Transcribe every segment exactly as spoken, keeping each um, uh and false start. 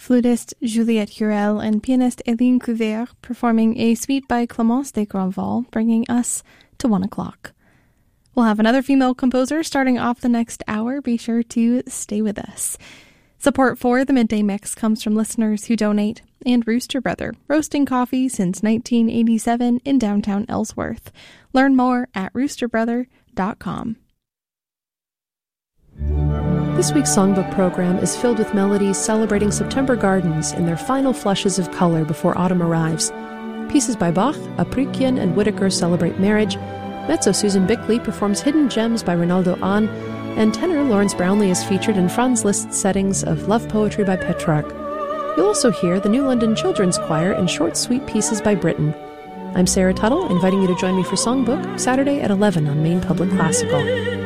flutist Juliette Hurel and pianist Hélène Couvert performing a suite by Clémence de Granval, bringing us to one o'clock. We'll have another female composer starting off the next hour. Be sure to stay with us. Support for the Midday Mix comes from listeners who donate, and Rooster Brother, roasting coffee since nineteen eighty-seven in downtown Ellsworth. Learn more at rooster brother dot com. This week's songbook program is filled with melodies celebrating September gardens in their final flushes of color before autumn arrives. Pieces by Bach, Aprykian, and Whitaker celebrate marriage. Mezzo Susan Bickley performs Hidden Gems by Ronaldo Ahn, and tenor Lawrence Brownlee is featured in Franz Liszt's settings of Love Poetry by Petrarch. You'll also hear the New London Children's Choir in short, sweet pieces by Britten. I'm Sarah Tuttle, inviting you to join me for Songbook, Saturday at eleven on Maine Public Classical.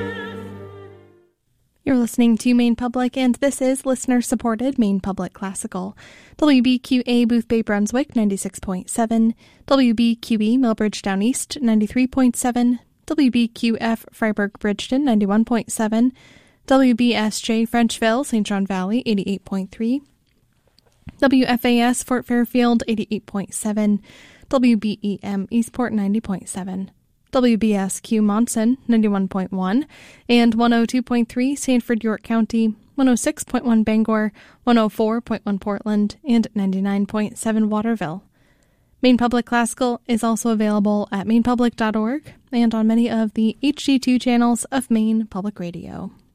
You're listening to Maine Public, and this is listener-supported Maine Public Classical. W B Q A Boothbay Brunswick, ninety-six point seven, W B Q E Millbridge Down East, ninety-three point seven, W B Q F Freiburg Bridgeton, ninety-one point seven, W B S J Frenchville, Saint John Valley, eighty-eight point three, W F A S Fort Fairfield, eighty-eight point seven, W B E M Eastport, ninety point seven, W B S Q Monson, ninety-one point one, and one oh two point three Sanford York County, one oh six point one Bangor, one oh four point one Portland, and ninety-nine point seven Waterville. Maine Public Classical is also available at maine public dot org and on many of the H D two channels of Maine Public Radio.